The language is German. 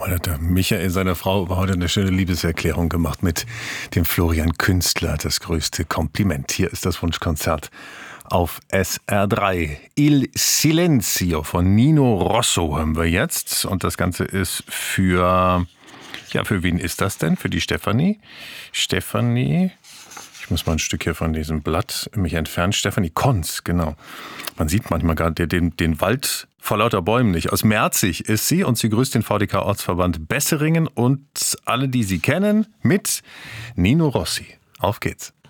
Mal hat der Michael seiner Frau heute eine schöne Liebeserklärung gemacht mit dem Florian Künstler. Das größte Kompliment. Hier ist das Wunschkonzert auf SR3. Il Silenzio von Nino Rosso hören wir jetzt. Und das Ganze ist für wen ist das denn? Für die Stefanie? Ich muss mal ein Stück hier von diesem Blatt mich entfernen. Stefanie Konz, genau. Man sieht manchmal gar den Wald vor lauter Bäumen nicht. Aus Merzig ist sie und sie grüßt den VDK-Ortsverband Besseringen und alle, die sie kennen, mit Nino Rossi. Auf geht's.